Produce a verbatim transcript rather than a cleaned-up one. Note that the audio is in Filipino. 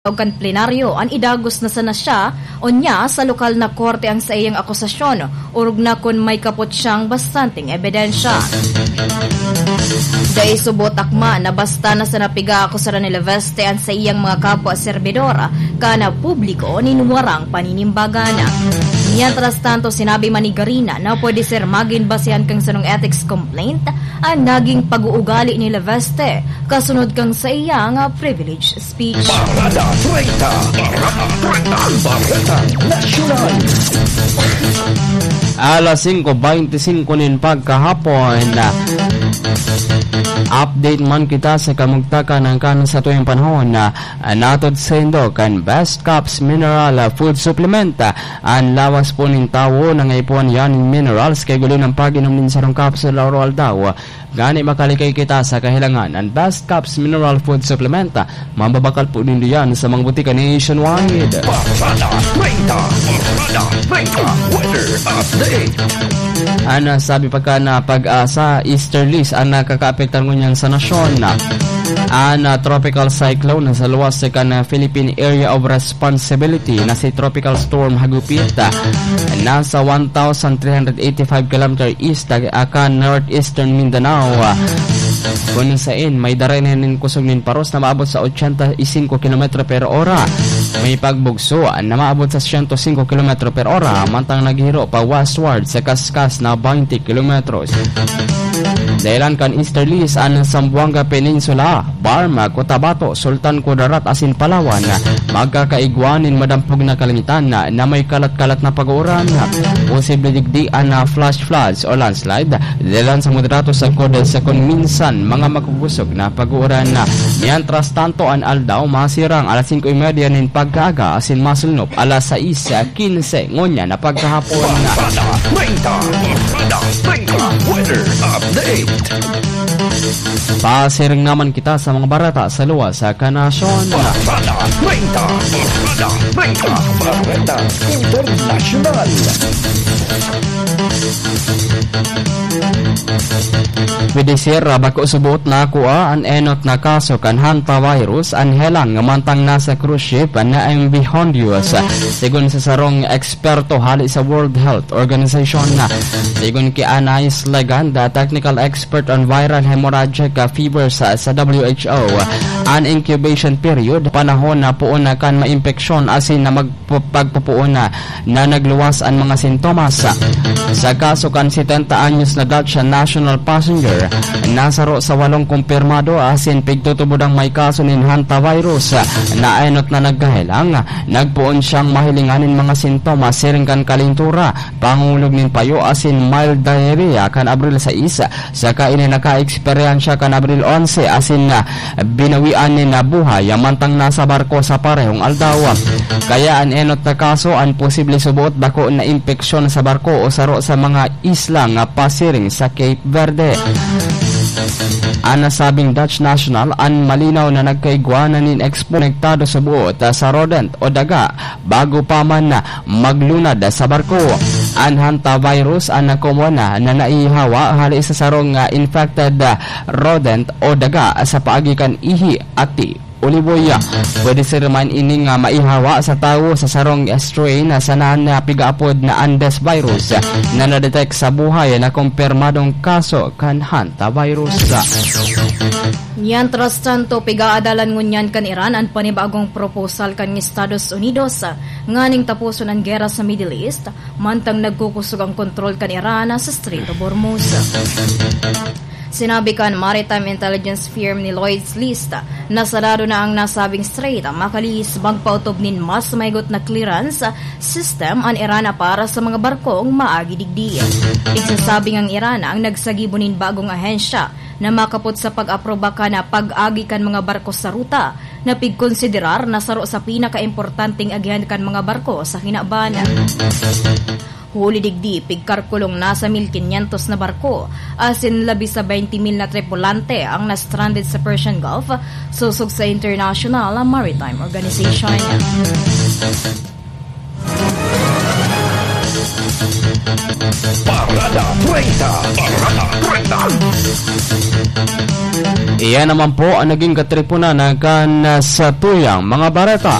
o kan plenaryo ang idagos na sana siya o niya sa lokal na korte ang sa iyang akusasyon urog na kun may kapot siyang bastanting ebidensya. Dahil subot akma na basta na sa napiga akusara ni Leveste ang sa iyang mga kapwa serbidora kana publiko ninuwarang paninimbagan. Mientras tanto sinabi man ni Garina na pwede sir maging basehan kang sanong ethics complaint ang naging pag-uugali ni Leveste kasunod kang sa iyang privilege speech. Parada treinta, Parada treinta, Parada Nacional. Alas singko beintisinko nin pagkahapon na update man kita sa kamugtaka ng kanan sa tuyong panahon na uh, natod sa indo kan Best Cups Mineral uh, Food Supplement uh, ang lawas po nin tawo ng ipon yan in minerals kay gulo ng paginom nin sarong capsule oral daw uh, gani makalikay kita sa kahilangan ang Best Cups Mineral Food Supplement uh, mambabakal po din diyan sa mga butika nationwide. Parada treinta, Parada treinta, weather update. Ana sabi pa ka na pag-asa easterlies ang nakakaapektan ngunyan sa nasyon na ana tropical cyclone na sa luwas sa kana Philippine Area of Responsibility na si Tropical Storm Hagupit nasa one thousand three hundred eighty-five kilometers east akan northeastern Mindanao kung saan may daraynanin kusog nin paros na maabot sa eighty-five kilometers per ora. May pagbugso na maabot sa one hundred five kilometers per ora mantang naghiro pa westward sa kaskas na twenty kilometers. Dahilan kan easterlies ang Zamboanga Peninsula, Barma, Cotabato, Sultan Kudarat asin Palawan magkakaigwanin madampog na kalangitan na, na may kalat-kalat na pag-uuran. Posible digdian na flash floods o landslide dahilan sa moderato sa kodel sa kung minsan mga makugusog na pag-uuran na. Mientras tanto ang aldaw masirang alas singko thirty nin pagkaaga asin masulnop alas sais quince ngonya na pagkahapon na. Parada treinta, Parada treinta, weather update. Pasiring naman kita sa mga barata sa luwas sa kanasyon. Parada treinta, Parada treinta, Parada International. Pwede sira bako subot na kuha ang enot na kaso kan hantavirus ang helang mantang nasa cruise ship na M V Honduras. Sigun sa sarong eksperto hali sa World Health Organization na. Sigun ki Anais Leganda, technical expert on viral hemorrhagic fevers sa W H O. An incubation period, panahon na puon na kan maimpeksyon asin na magpagpupuon na na nagluwas ang mga sintomas. Sa kaso kan setenta anyos na Dutch national passenger nasaro sa walong kumpirmado asin pigtutubodang may kaso nin hantavirus na enot na nagkahelang nagpuon siyang mahilinganin mga sintomas siring kan kalintura pangulog nin payo asin mild diarrhea kan Abril six saka ini naka-eksperyensya kan Abril eleven asin na binawian ni na buhay mantang nasa barko sa parehong aldaw. Kaya ang enot na kaso ang posible subuot bako na impeksyon sa barko o saro sa mga isla nga pasiring sa Cape Verde. Ang nasabing Dutch national ang malinaw na nagkaigwanan nin eksponektado sa buot sa rodent o daga bago pa man na maglunad sa barko. Ang hantavirus ang nakumuna na naihawa hali sa sarong infected rodent o daga sa paagikan ihi ati uliboya. Pwede sir man ini nga maihawa sa tao sa sarong strain na sanahan na pigaapod na Andes virus na nadetect sa buhay na kumpirmadong kaso kan hantavirus. Mientras tanto, pigaadalan ngunyan kan Iran ang panibagong proposal kan Estados Unidos nganing tapuson ang gera sa Middle East mantang nagkukusog ang kontrol kan Iran sa Strait of Hormuz. Sinabi kan maritime intelligence firm ni Lloyd's List na sarado na ang nasabing strait makalis magpautob nin mas maygot na clearance system ang Iran para sa mga barkong maagi digdi. Igsasabing ang Iran ang nagsagibo nin bagong ahensya na makapot sa pag-aproba ka na pag-agi kan mga barko sa ruta na pigkonsiderar na saro sa pinaka-importanting agihan kan mga barko sa hinabana. Huli digdi, pigkarkulong nasa one thousand five hundred na barko, asin labi sa twenty mil na tripulante ang na-stranded sa Persian Gulf, susog sa International Maritime Organization. Parada treinta. Parada treinta. Iyan naman po ang naging katripunan ng kan sa tuyang mga barata.